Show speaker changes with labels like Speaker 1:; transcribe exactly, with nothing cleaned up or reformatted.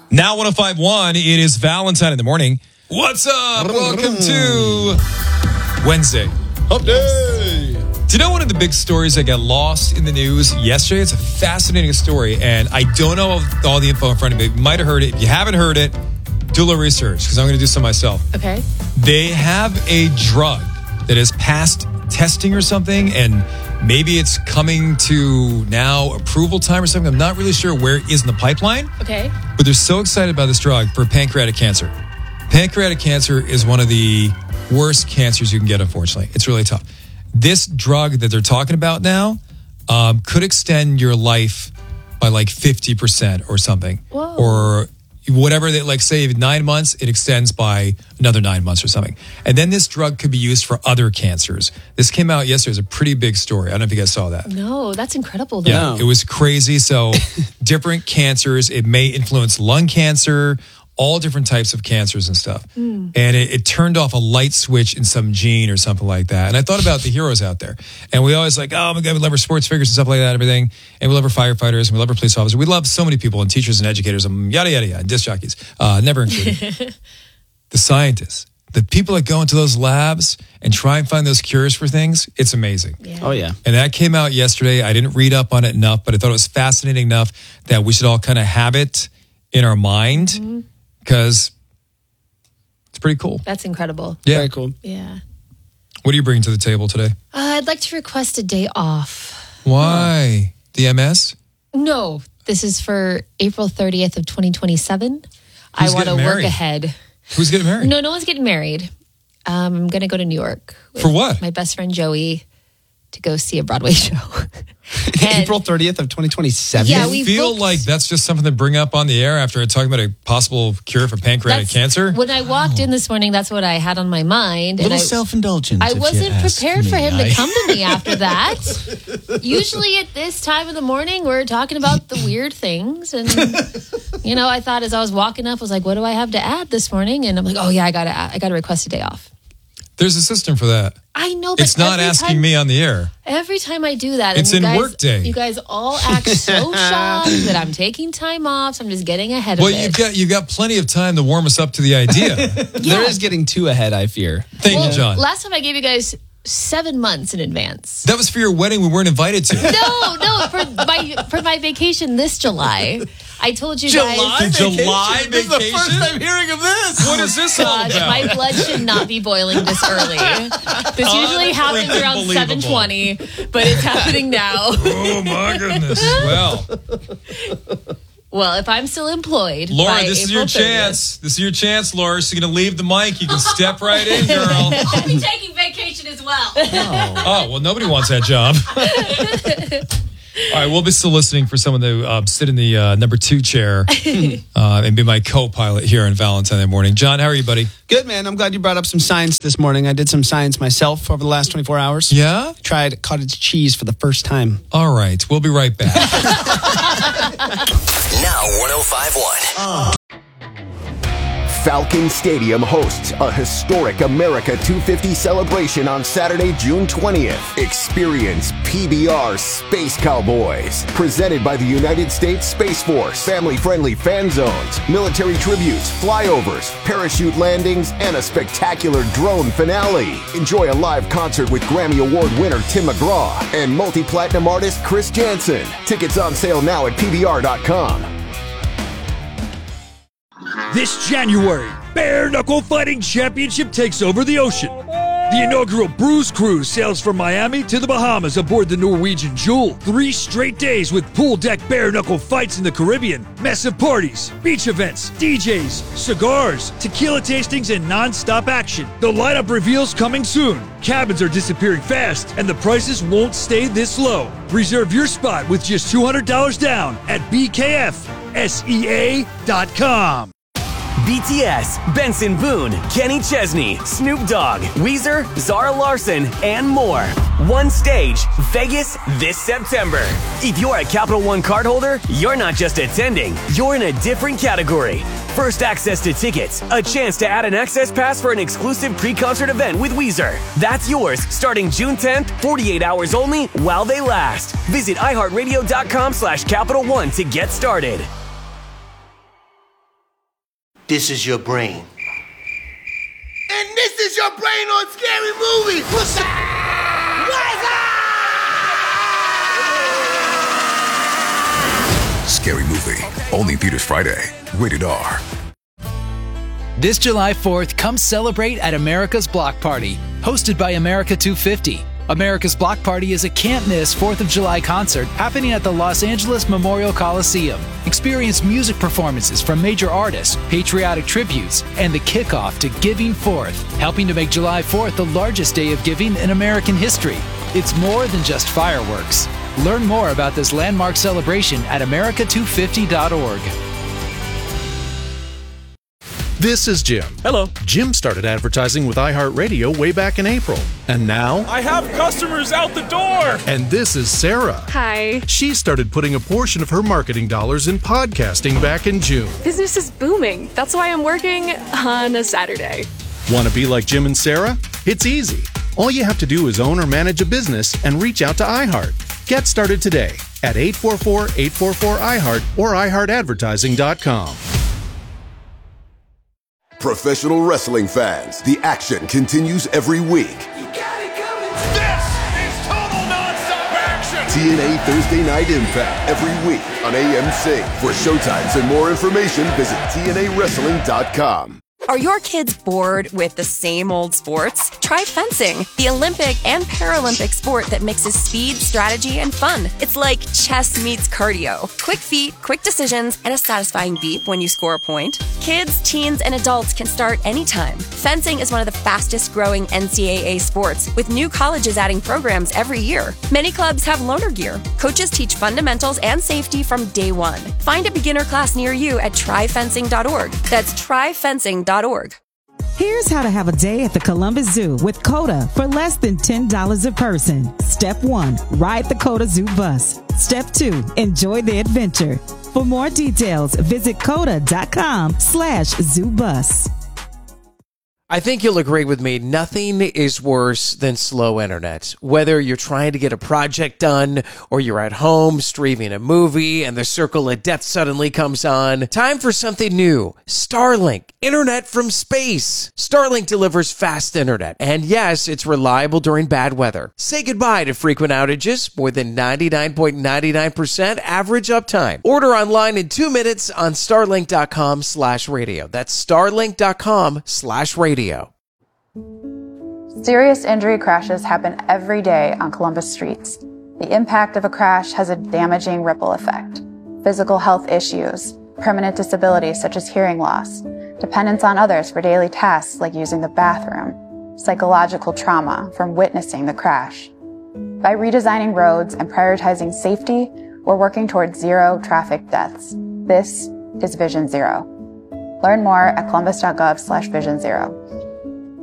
Speaker 1: Now one oh five point one, it is Valentine in the morning. What's up? Welcome to Wednesday.
Speaker 2: Hump day.
Speaker 1: Do you know one of the big stories that got lost in the news yesterday? It's a fascinating story, and I don't know all the info in front of me. You might have heard it. If you haven't heard it, do a little research, because I'm going to do some myself.
Speaker 3: Okay.
Speaker 1: They have a drug that has passed testing or something, and maybe it's coming to now approval time or something. I'm not really sure where it is in the pipeline.
Speaker 3: Okay.
Speaker 1: But they're so excited about this drug for pancreatic cancer. Pancreatic cancer is one of the worst cancers you can get, unfortunately. It's really tough. This drug that they're talking about now um, could extend your life by like fifty percent or something.
Speaker 3: Whoa.
Speaker 1: Or whatever, they like say nine months, it extends by another nine months or something. And then this drug could be used for other cancers. This came out yesterday. It's a pretty big story. I don't know if you guys saw that.
Speaker 3: No, that's incredible. Though.
Speaker 1: Yeah, it was crazy. So different cancers, it may influence lung cancer, all different types of cancers and stuff. Mm. And it, it turned off a light switch in some gene or something like that. And I thought about the heroes out there. And we always like, oh my God, we love our sports figures and stuff like that, everything. And we love our firefighters and we love our police officers. We love so many people and teachers and educators and yada, yada, yada, and disc jockeys, uh, never included. The scientists, the people that go into those labs and try and find those cures for things, it's amazing.
Speaker 3: Yeah.
Speaker 2: Oh, yeah.
Speaker 1: And that came out yesterday. I didn't read up on it enough, but I thought it was fascinating enough that we should all kind of have it in our mind. Mm-hmm. Because it's pretty cool.
Speaker 3: That's incredible.
Speaker 1: Yeah.
Speaker 2: Very cool.
Speaker 3: Yeah.
Speaker 1: What are you bringing to the table today?
Speaker 3: Uh, I'd like to request a day off.
Speaker 1: Why? The M S?
Speaker 3: No, this is for April thirtieth of twenty twenty-seven.
Speaker 1: Who's
Speaker 3: I want to
Speaker 1: getting
Speaker 3: work
Speaker 1: married?
Speaker 3: ahead.
Speaker 1: Who's getting married?
Speaker 3: No, no one's getting married. Um, I'm going to go to New York. with
Speaker 1: For what?
Speaker 3: My best friend Joey to go see a Broadway show. And-
Speaker 2: April thirtieth of twenty twenty-seven.
Speaker 3: Yeah,
Speaker 1: I
Speaker 3: we
Speaker 1: feel
Speaker 3: booked-
Speaker 1: like that's just something to bring up on the air after talking about a possible cure for pancreatic
Speaker 3: That's-
Speaker 1: cancer.
Speaker 3: When I walked in this morning, that's what I had on my mind.
Speaker 2: A little
Speaker 3: and I,
Speaker 2: self-indulgence.
Speaker 3: I
Speaker 2: if you
Speaker 3: wasn't
Speaker 2: ask
Speaker 3: prepared for
Speaker 2: me.
Speaker 3: him
Speaker 2: I-
Speaker 3: to come to me after that. Usually at this time of the morning, we're talking about the weird things. And, you know, I thought as I was walking up, I was like, what do I have to add this morning? And I'm like, oh, yeah, I got to I got to request a day off.
Speaker 1: There's a system for that.
Speaker 3: I know, but
Speaker 1: It's not
Speaker 3: every
Speaker 1: asking
Speaker 3: time,
Speaker 1: me on the air.
Speaker 3: Every time I do that,
Speaker 1: It's
Speaker 3: and you
Speaker 1: in
Speaker 3: guys,
Speaker 1: Workday.
Speaker 3: You guys all act so shocked that I'm taking time off. So I'm just getting ahead
Speaker 1: Well,
Speaker 3: of it.
Speaker 1: you've got you've got plenty of time to warm us up to the idea.
Speaker 2: There is getting too ahead, I fear.
Speaker 1: Thank
Speaker 3: well,
Speaker 1: you, John.
Speaker 3: Last time I gave you guys seven months in advance.
Speaker 1: That was for your wedding we weren't invited to.
Speaker 3: No, no, for my for my vacation this July. I told you guys.
Speaker 1: The July
Speaker 2: This is the
Speaker 1: vacation?
Speaker 2: first I'm hearing of this.
Speaker 1: What is this all
Speaker 3: Gosh,
Speaker 1: about?
Speaker 3: my blood should not be boiling this early. This usually happens around
Speaker 1: Unbelievable.
Speaker 3: seven twenty, but it's happening now.
Speaker 1: Oh my goodness. Well,
Speaker 3: Well, if I'm still employed,
Speaker 1: Laura,
Speaker 3: by
Speaker 1: this is
Speaker 3: April
Speaker 1: your
Speaker 3: thirtieth,
Speaker 1: chance. This is your chance, Laura. So you're going to leave the mic. You can step right in, girl.
Speaker 4: I'll be taking vacation as well.
Speaker 1: Oh, well, nobody wants that job. All right, we'll be soliciting for someone to uh, sit in the uh, number two chair uh, and be my co-pilot here on Valentine's morning. John, how are you, buddy?
Speaker 2: Good, man. I'm glad you brought up some science this morning. I did some science myself over the last twenty-four hours.
Speaker 1: Yeah?
Speaker 2: Tried cottage cheese for the first time.
Speaker 1: All right, we'll be right back.
Speaker 5: Now one oh five point one.
Speaker 6: Falcon Stadium hosts a historic America two fifty celebration on Saturday, June twentieth. Experience P B R Space Cowboys, presented by the United States Space Force. Family-friendly fan zones, military tributes, flyovers, parachute landings, and a spectacular drone finale. Enjoy a live concert with Grammy Award winner Tim McGraw and multi-platinum artist Chris Jansen. Tickets on sale now at P B R dot com.
Speaker 7: This January, Bare Knuckle Fighting Championship takes over the ocean. The inaugural Bruise Cruise sails from Miami to the Bahamas aboard the Norwegian Jewel. Three straight days with pool deck bare knuckle fights in the Caribbean, massive parties, beach events, D Js, cigars, tequila tastings, and non-stop action. The lineup reveals coming soon. Cabins are disappearing fast, and the prices won't stay this low. Reserve your spot with just two hundred dollars down at B K F S E A dot com.
Speaker 5: B T S, Benson Boone, Kenny Chesney, Snoop Dogg, Weezer, Zara Larson, and more. One stage, Vegas this September. If you're a Capital One cardholder, you're not just attending, you're in a different category. First access to tickets, a chance to add an access pass for an exclusive pre-concert event with Weezer. That's yours starting June tenth, forty-eight hours only while they last. Visit iHeartRadio.com slash Capital One to get started.
Speaker 8: This is your brain. And this is your brain on Scary Movie. What's up? What's up?
Speaker 9: Scary Movie. Only in theaters Friday. Rated R.
Speaker 10: This July fourth, come celebrate at America's Block Party, hosted by America two fifty. America's Block Party is a can't-miss fourth of July concert happening at the Los Angeles Memorial Coliseum. Experience music performances from major artists, patriotic tributes, and the kickoff to Giving Fourth, helping to make July fourth the largest day of giving in American history. It's more than just fireworks. Learn more about this landmark celebration at America two fifty dot org.
Speaker 11: This is Jim. Hello. Jim started advertising with iHeartRadio way back in April. And now...
Speaker 12: I have customers out the door!
Speaker 11: And this is Sarah.
Speaker 13: Hi.
Speaker 11: She started putting a portion of her marketing dollars in podcasting back in June.
Speaker 13: Business is booming. That's why I'm working on a Saturday.
Speaker 11: Want to be like Jim and Sarah? It's easy. All you have to do is own or manage a business and reach out to iHeart. Get started today at eight four four, eight four four, iHeart or i heart advertising dot com.
Speaker 6: Professional wrestling fans, the action continues every week.
Speaker 12: This is total nonstop action!
Speaker 6: T N A Thursday Night Impact every week on A M C. For showtimes and more information, visit T N A wrestling dot com.
Speaker 14: Are your kids bored with the same old sports? Try fencing, the Olympic and Paralympic sport that mixes speed, strategy, and fun. It's like chess meets cardio. Quick feet, quick decisions, and a satisfying beep when you score a point. Kids, teens, and adults can start anytime. Fencing is one of the fastest growing N C double A sports, with new colleges adding programs every year. Many clubs have loaner gear. Coaches teach fundamentals and safety from day one. Find a beginner class near you at try fencing dot org. That's try fencing dot org.
Speaker 15: Here's how to have a day at the Columbus Zoo with COTA for less than ten dollars a person. Step one, ride the COTA Zoo bus. Step two, enjoy the adventure. For more details, visit COTA dot com slash zoo bus.
Speaker 16: I think you'll agree with me, nothing is worse than slow internet. Whether you're trying to get a project done or you're at home streaming a movie and the circle of death suddenly comes on, time for something new. Starlink, internet from space. Starlink delivers fast internet, and yes, it's reliable during bad weather. Say goodbye to frequent outages, more than ninety-nine point nine nine percent average uptime. Order online in two minutes on starlink dot com slash radio. That's starlink dot com slash radio.
Speaker 17: Serious injury crashes happen every day on Columbus streets. The impact of a crash has a damaging ripple effect. Physical health issues, permanent disabilities such as hearing loss, dependence on others for daily tasks like using the bathroom, psychological trauma from witnessing the crash. By redesigning roads and prioritizing safety, we're working towards zero traffic deaths. This is Vision Zero. Learn more at columbus dot gov slash vision zero.